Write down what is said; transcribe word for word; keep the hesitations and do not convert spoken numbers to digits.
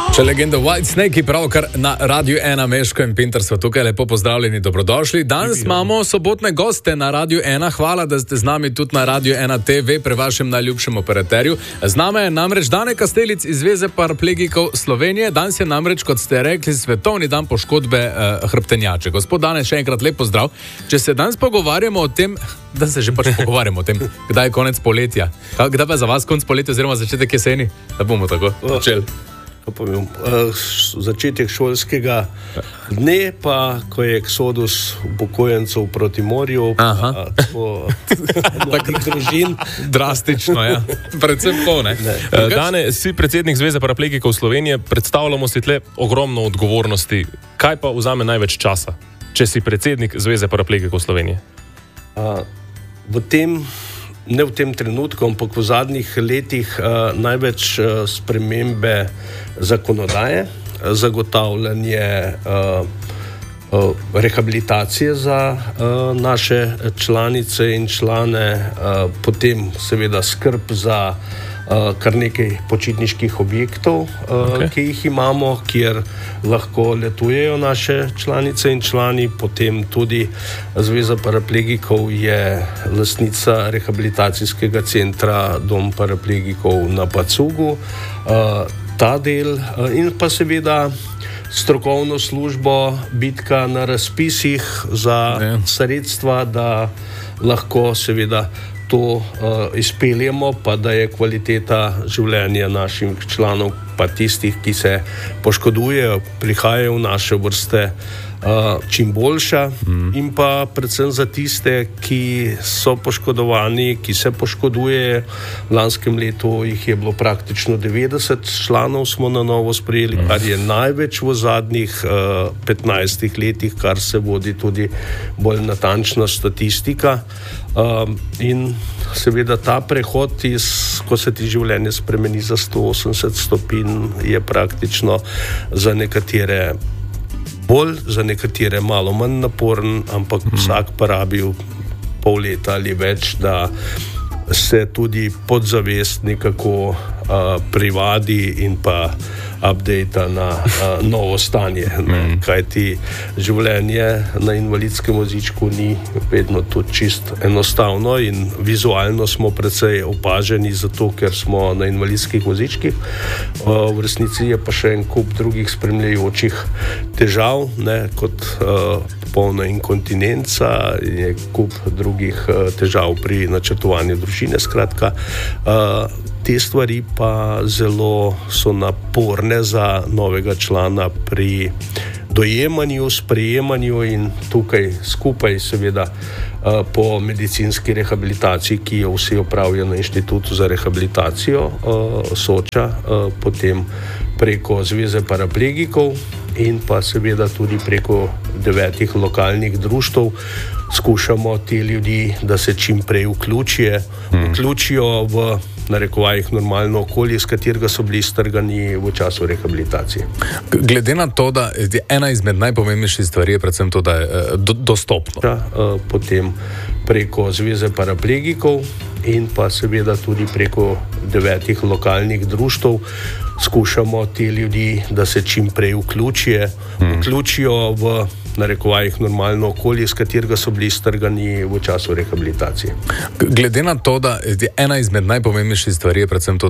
Še legenda Whitesnake, ki pravkar na Radiu ena Meško in Pinter so tukaj, lepo pozdravljeni, dobrodošli. Danes imamo sobotne goste na Radiu ena, hvala, da ste z nami tudi na Radiu ena T V, pri vašem najljubšem operaterju. Z nami je namreč Dane Kastelic iz Zveze paraplegikov Slovenije. Danes je namreč, kot ste rekli, svetovni dan poškodbe eh, hrbtenjače. Gospod Dane, še enkrat lep pozdrav. Če se danes pogovarjamo o tem, da se že pač pogovarjamo o tem, kdaj je konec poletja. Kdaj pa je za vas konec poletja oziroma začetek jeseni? Da bomo tako začeli. Povem, začetek šolskega dne, pa ko je eksodus upokojencev proti morju, pa tako družin. Drastično, ja. Predvsem to, ne. ne. Dane, si predsednik Zveze paraplegikov Slovenije, predstavljamo si tle ogromno odgovornosti. Kaj pa vzame največ časa, če si predsednik Zveze paraplegikov Slovenije? A, v tem Ne v tem trenutku, ampak v zadnjih letih uh, največ uh, spremembe zakonodaje, zagotavljanje uh, uh, rehabilitacije za uh, naše članice in člane, uh, potem seveda skrb za uh, kar nekaj počitniških objektov, uh, okay. ki jih imamo, kjer lahko letujejo naše članice in člani, potem tudi Zveza paraplegikov je lastnica rehabilitacijskega centra Dom paraplegikov na Pacugu, uh, ta del uh, in pa seveda strokovno službo, bitka na razpisih za ne. sredstva, da lahko seveda to uh, izpeljemo, pa da je kvaliteta življenja naših članov, pa tistih, ki se poškodujejo, prihajajo v naše vrste, uh, čim boljša. Mm. In pa predvsem za tiste, ki so poškodovani, ki se poškoduje. V lanskem letu jih je bilo praktično devetdeset članov, smo na novo sprejeli, mm. kar je največ v zadnjih uh, petnajstih letih, kar se vodi tudi bolj natančna statistika. Um, in seveda ta prehod, iz, ko se ti življenje spremeni za sto osemdeset stopinj, je praktično za nekatere bolj, za nekatere malo manj naporen, ampak mm. vsak pa rabi pol leta ali več, da se tudi podzavest nekako uh, privadi in pa updata na uh, novo stanje. Mm. Kajti življenje na invalidskem vozičku ni vedno tudi čist enostavno in vizualno smo precej opaženi zato, ker smo na invalidskih vozičkih. Uh, v resnici je pa še en kup drugih spremljajočih težav, ne, kot uh, polna inkontinenca, je kup drugih uh, težav pri načrtovanju družine. Skratka, uh, te stvari pa zelo so naporne za novega člana pri dojemanju, sprejemanju in tukaj skupaj seveda uh, po medicinski rehabilitaciji, ki jo vsi opravijo na Inštitutu za rehabilitacijo uh, Soča, uh, potem preko Zveze paraplegikov in pa seveda tudi preko devetih lokalnih društev skušamo te ljudi, da se čim prej vključijo, vključijo v narekovajih normalno okolje, iz katerega so bili strgani v času rehabilitacije. Glede na to, da je ena izmed najpomembnejših stvari je predvsem to, da je do, dostopno. Ja, potem preko Zveze paraplegikov in pa seveda tudi preko devetih lokalnih društev skušamo te ljudi, da se čim prej vključijo, vključijo v narekovajih normalno okolje, iz katerega so bili strgani v času rehabilitacije. Glede na to, da je ena izmed najpomembnejših stvari je predvsem to,